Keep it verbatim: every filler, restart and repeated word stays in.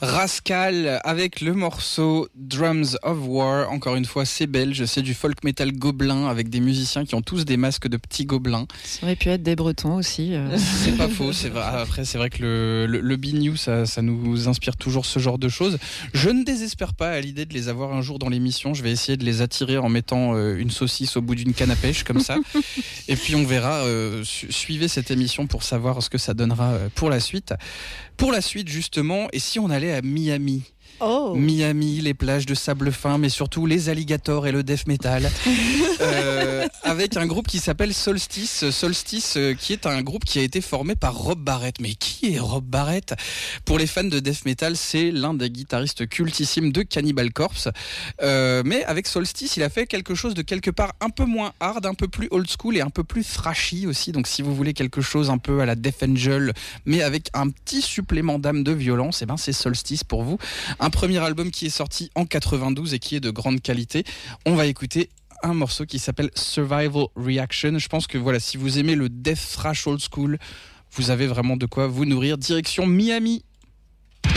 Rascal avec le morceau Drums of War. Encore une fois, c'est belge, c'est du folk metal gobelin avec des musiciens qui ont tous des masques de petits gobelins. Ça aurait pu être des Bretons aussi. Euh. C'est pas faux. C'est vrai. Après, c'est vrai que le, le, le B-New, ça, ça nous inspire toujours ce genre de choses. Je ne désespère pas à l'idée de les avoir un jour dans l'émission. Je vais essayer de les attirer en mettant euh, une saucisse au bout d'une canne à pêche comme ça. Et puis on verra. Euh, su- suivez cette émission pour savoir ce que ça donnera euh, pour la suite. Pour la suite, justement, et si on allait à Miami? Oh. Miami, les plages de sable fin, mais surtout les alligators et le death metal, euh, avec un groupe qui s'appelle Solstice. Solstice, euh, qui est un groupe qui a été formé par Rob Barrett. Mais qui est Rob Barrett? Pour les fans de death metal, c'est l'un des guitaristes cultissimes de Cannibal Corpse. Euh, mais avec Solstice, il a fait quelque chose de quelque part un peu moins hard, un peu plus old school et un peu plus thrashy aussi. Donc si vous voulez quelque chose un peu à la Death Angel, mais avec un petit supplément d'âme de violence, et ben c'est Solstice pour vous. Un premier album qui est sorti en quatre-vingt-douze et qui est de grande qualité. On va écouter un morceau qui s'appelle Survival Reaction. Je pense que voilà, si vous aimez le death thrash old school, vous avez vraiment de quoi vous nourrir. Direction Miami.